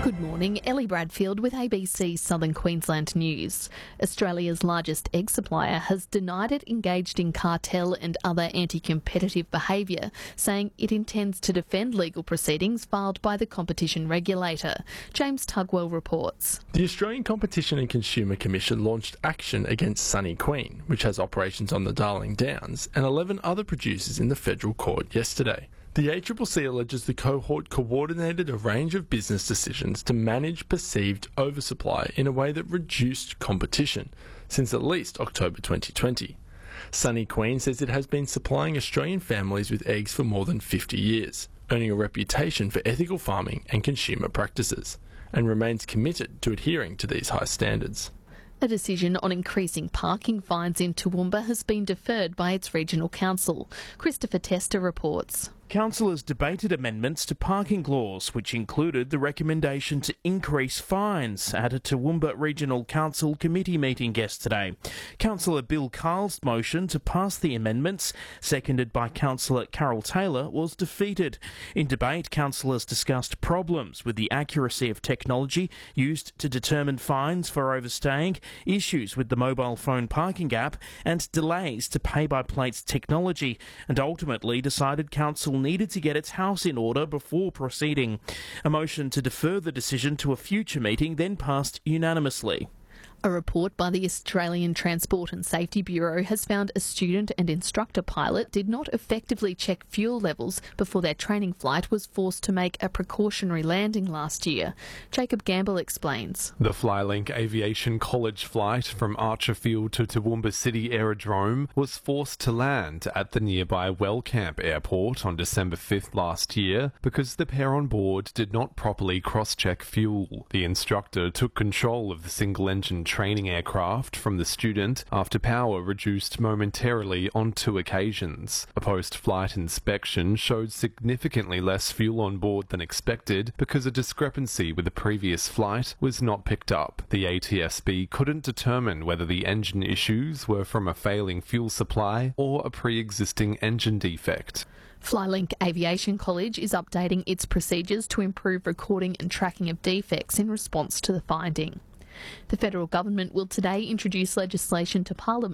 Good morning, Ellie Bradfield with ABC Southern Queensland News. Australia's largest egg supplier has denied it engaged in cartel and other anti-competitive behaviour, saying it intends to defend legal proceedings filed by the competition regulator. James Tugwell reports. The Australian Competition and Consumer Commission launched action against Sunny Queen, which has operations on the Darling Downs, and 11 other producers in the federal court yesterday. The ACCC alleges the cohort coordinated a range of business decisions to manage perceived oversupply in a way that reduced competition since at least October 2020. Sunny Queen says it has been supplying Australian families with eggs for more than 50 years, earning a reputation for ethical farming and consumer practices, and remains committed to adhering to these high standards. A decision on increasing parking fines in Toowoomba has been deferred by its regional council. Christopher Tester reports. Councillors debated amendments to parking laws, which included the recommendation to increase fines at a Toowoomba Regional Council committee meeting yesterday. Councillor Bill Carl's motion to pass the amendments, seconded by Councillor Carol Taylor, was defeated. In debate, councillors discussed problems with the accuracy of technology used to determine fines for overstaying, issues with the mobile phone parking app, and delays to pay-by-plates technology, and ultimately decided council needed to get its house in order before proceeding. A motion to defer the decision to a future meeting then passed unanimously. A report by the Australian Transport and Safety Bureau has found a student and instructor pilot did not effectively check fuel levels before their training flight was forced to make a precautionary landing last year. Jacob Gamble explains. The Flylink Aviation College flight from Archerfield to Toowoomba City Aerodrome was forced to land at the nearby Wellcamp Airport on December 5th last year because the pair on board did not properly cross-check fuel. The instructor took control of the single-engine training aircraft from the student after power reduced momentarily on 2 occasions. A post-flight inspection showed significantly less fuel on board than expected because a discrepancy with the previous flight was not picked up. The ATSB couldn't determine whether the engine issues were from a failing fuel supply or a pre-existing engine defect. Flylink Aviation College is updating its procedures to improve recording and tracking of defects in response to the finding. The federal government will today introduce legislation to Parliament